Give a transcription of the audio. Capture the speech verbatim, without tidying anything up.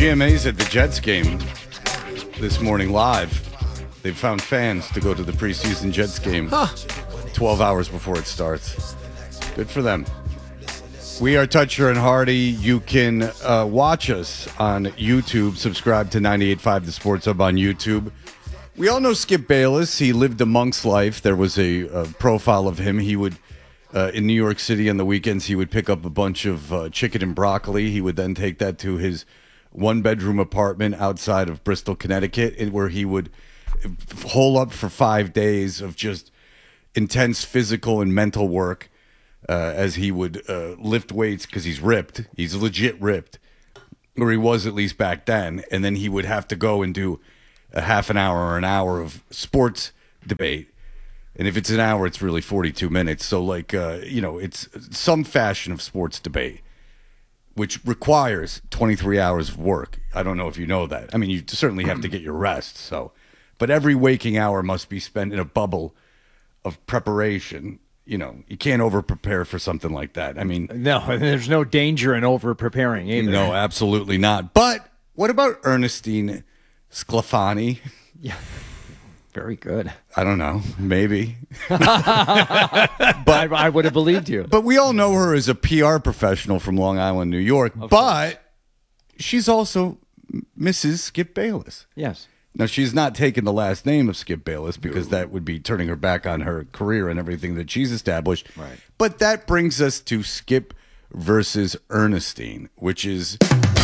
G M A's at the Jets game this morning live. They found fans to go to the preseason Jets game huh. twelve hours before it starts. Good for them. We are Toucher and Hardy. You can uh, watch us on YouTube. Subscribe to ninety-eight point five The Sports Hub on YouTube. We all know Skip Bayless. He lived a monk's life. There was a, a profile of him. He would, uh, in New York City on the weekends, he would pick up a bunch of uh, chicken and broccoli. He would then take that to his one-bedroom apartment outside of Bristol, Connecticut, where he would hole up for five days of just intense physical and mental work uh, as he would uh, lift weights because he's ripped. He's legit ripped, or he was at least back then. And then he would have to go and do a half an hour or an hour of sports debate. And if it's an hour, it's really forty-two minutes. So, like, uh, you know, it's some fashion of sports debate, which requires twenty-three hours of work. I don't know if you know that. I mean, you certainly have to get your rest. So, but every waking hour must be spent in a bubble of preparation. You know, you can't over-prepare for something like that. I mean... No, there's no danger in over-preparing either. No, absolutely not. But what about Ernestine Sclafani? Yeah, very good. I don't know. Maybe. but I, I would have believed you. But we all know her as a P R professional from Long Island, New York. Of but course. She's also Missus Skip Bayless. Yes. Now, she's not taking the last name of Skip Bayless because that would be turning her back on her career and everything that she's established. Right. But that brings us to Skip versus Ernestine, which is